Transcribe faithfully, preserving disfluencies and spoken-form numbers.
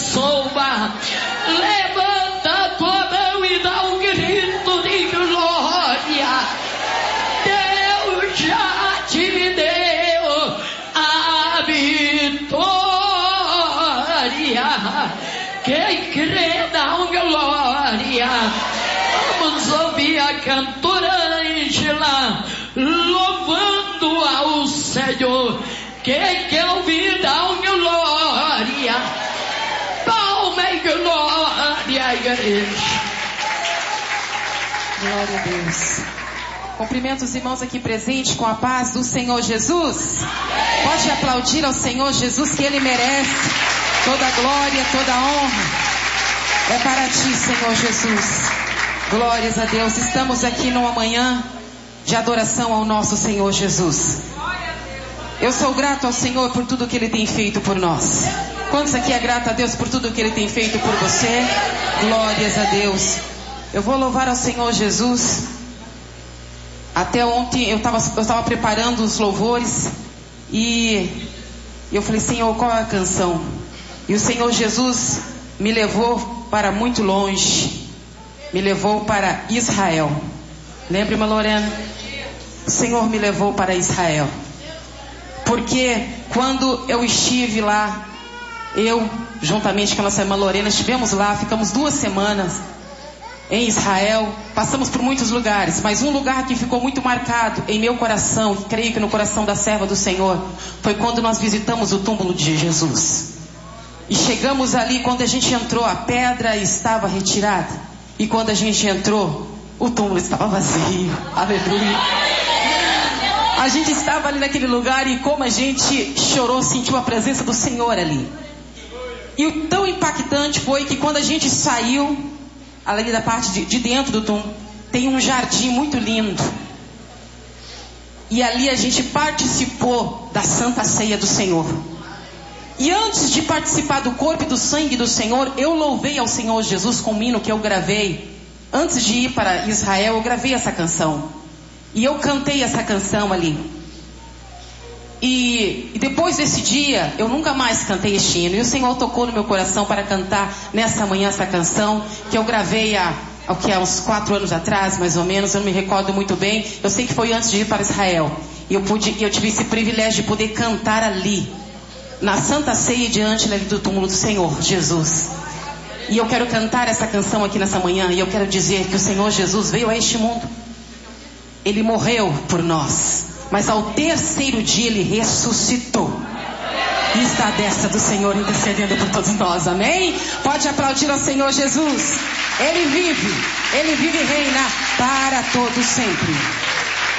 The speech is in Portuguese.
pessoa, levanta a tua mão e dá um grito de glória. Deus já te deu a vitória. Quem crê dá um glória. Vamos ouvir a cantora Ângela louvando ao Senhor. Quem quer ouvir dá um glória. Palma e glória, igreja. Glória a Deus. Cumprimento os irmãos aqui presentes com a paz do Senhor Jesus. Pode aplaudir ao Senhor Jesus, que Ele merece toda a glória, toda a honra. É para ti, Senhor Jesus. Glórias a Deus. Estamos aqui numa manhã de adoração ao nosso Senhor Jesus. Eu sou grato ao Senhor por tudo que Ele tem feito por nós. Quantos aqui é grato a Deus por tudo que Ele tem feito por você? Glórias a Deus. Eu vou louvar ao Senhor Jesus. Até ontem eu estava eu estava preparando os louvores e eu falei, Senhor, qual é a canção? E o Senhor Jesus me levou para muito longe. Me levou para Israel. Lembra, irmã Lorena? O Senhor me levou para Israel. Porque quando eu estive lá, eu, juntamente com a nossa irmã Lorena, estivemos lá, ficamos duas semanas em Israel, passamos por muitos lugares, mas um lugar que ficou muito marcado em meu coração, e creio que no coração da serva do Senhor, foi quando nós visitamos o túmulo de Jesus. E chegamos ali, quando a gente entrou, a pedra estava retirada, e quando a gente entrou, o túmulo estava vazio. Aleluia. A gente estava ali naquele lugar e como a gente chorou, sentiu a presença do Senhor ali. E o tão impactante foi que quando a gente saiu, ali da parte de, de dentro do túmulo, tem um jardim muito lindo. E ali a gente participou da Santa Ceia do Senhor. E antes de participar do corpo e do sangue do Senhor, eu louvei ao Senhor Jesus com um hino que eu gravei. Antes de ir para Israel, eu gravei essa canção. E eu cantei essa canção ali. E, e depois desse dia, eu nunca mais cantei este hino. E o Senhor tocou no meu coração para cantar nessa manhã essa canção, que eu gravei há, há, há uns quatro anos atrás, mais ou menos. Eu não me recordo muito bem. Eu sei que foi antes de ir para Israel. E eu, pude, eu tive esse privilégio de poder cantar ali, na Santa Ceia, diante do túmulo do Senhor Jesus. E eu quero cantar essa canção aqui nessa manhã. E eu quero dizer que o Senhor Jesus veio a este mundo. Ele morreu por nós, mas ao terceiro dia Ele ressuscitou. E está à destra do Senhor intercedendo por todos nós, amém? Pode aplaudir ao Senhor Jesus. Ele vive, Ele vive e reina para todos sempre.